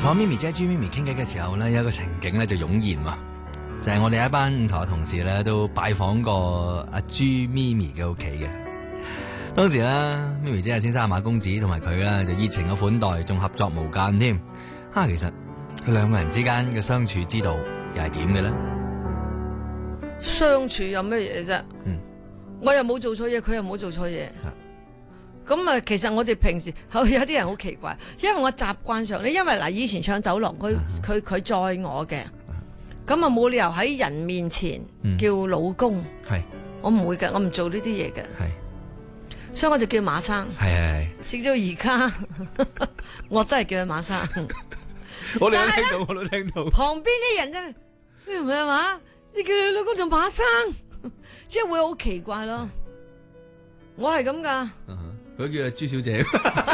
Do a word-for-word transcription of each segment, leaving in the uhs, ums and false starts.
同咪咪姐朱咪咪傾偈嘅時候咧，有一個情景咧就湧現喎，就係、是、我哋一班五台嘅同事咧都拜訪過阿朱咪咪嘅屋企嘅。當時咧，咪咪姐阿先生馬公子同埋佢咧就熱情嘅款待，仲合作無間添。啊，其實佢兩個人之間嘅相處之道又係點嘅咧？ 相處有咩嘢啫？嗯，我又冇做錯嘢，佢又冇做錯嘢。咁啊，其實我哋平時有啲人好奇怪，因為我習慣上咧，因為嗱以前唱酒廊，佢佢佢載我嘅，咁啊冇理由喺人面前叫老公，係、嗯、我唔會嘅，我唔做呢啲嘢嘅，係，所以我就叫馬生，係係，直到而家我都係叫佢馬生。 我哋都聽到，我都聽到。 旁邊啲人真係咩唔係嘛？你叫你老公做馬生，即係會好奇怪咯。我係咁噶。 佢叫朱小姐，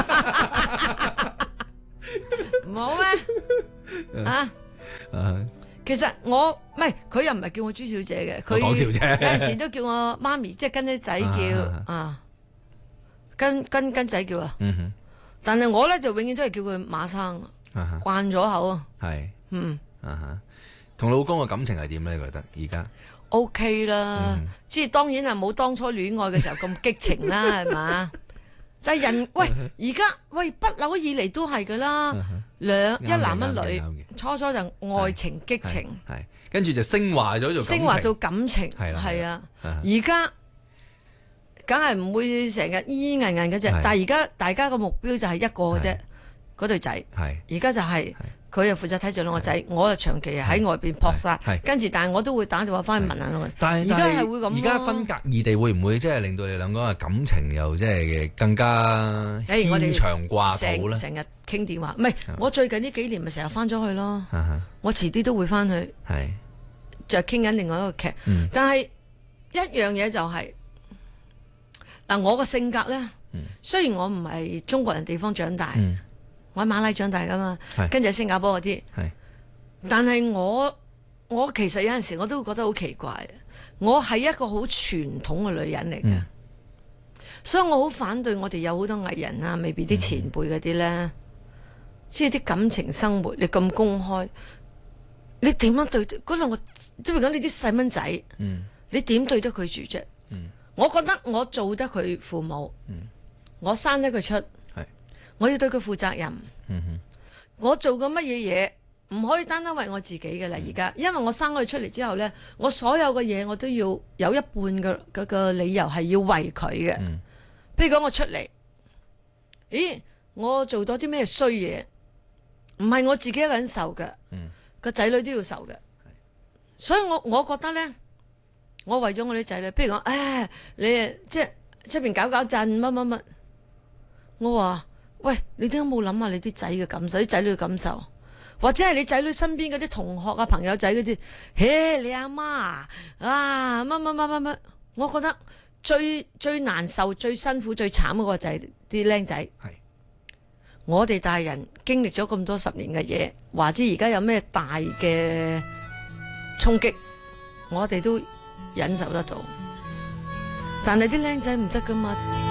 唔好咩？啊，其實我唔係佢又唔係叫我朱小姐嘅，佢有陣時都叫我媽咪，即係跟啲仔叫啊，跟跟跟仔叫啊。但係我咧就永遠都係叫佢馬生，慣咗口啊。係，嗯， 同老公嘅感情係點咧？你覺得而家 OK 啦，即係當然係冇當初戀愛嘅時候咁激情啦，係嘛？就係人喂，而家喂不嬲以嚟都係噶啦，兩一男一女，初初就愛情激情， 係跟住就升華咗做升華到感情，係啦，係啊，而家梗係唔會成日依依韌韌嘅啫，但係而家大家個目標就係一個嘅啫，嗰對仔，係而家就係。佢又負責睇住兩個仔，我就長期喺外邊撲殺，跟住但係我都會打電話翻去問下佢。 但係而家係會咁，而家分隔異地會唔會即係令到你兩個嘅感情又即係更加牽腸掛肚咧？ 成日傾電話，唔係我最近呢幾年咪成日翻咗去咯。我遲啲都會翻去，就傾緊另外一個劇。但係一樣嘢就係嗱，我個性格咧，雖然我唔係中國人地方長大。我喺馬拉長大噶嘛，跟住喺新加坡嗰啲，但係我我其實有陣時我都會覺得好奇怪，我係一個好傳統嘅女人嚟嘅，嗯、所以我好反對我哋有好多藝人啊，未必啲前輩嗰啲咧，即係啲感情生活你咁公開，你點樣對嗰兩個？即係講你啲細蚊仔，嗯、你點對得佢住啫？嗯、我覺得我做得佢父母，嗯、我生得佢出。我要對佢負責任，嗯、哼我做過乜嘢嘢唔可以單單為我自己嘅啦。而家、嗯、因為我生佢出嚟之後呢，我所有嘅嘢我都要有一半嘅嗰個理由係要為佢嘅。譬、嗯、如講我出嚟，咦，我做咗啲咩衰嘢，唔係我自己一個人受嘅，個仔、嗯、女都要受嘅。是所以我我覺得呢，我為咗我啲仔女，譬如講，唉，你即係出邊搞搞震乜乜乜，我話。喂，你點解冇諗下你啲仔嘅感受，啲仔女嘅感受，或者係你仔女身邊嗰啲同學啊、朋友仔嗰啲，嘿，你阿媽啊，乜乜乜乜乜，我覺得最最難受、最辛苦、最慘嗰個就係啲僆仔。係是，我哋大人經歷咗咁多十年嘅嘢，話知而家有咩大嘅衝擊，我哋都忍受得到，但係啲僆仔唔得噶嘛。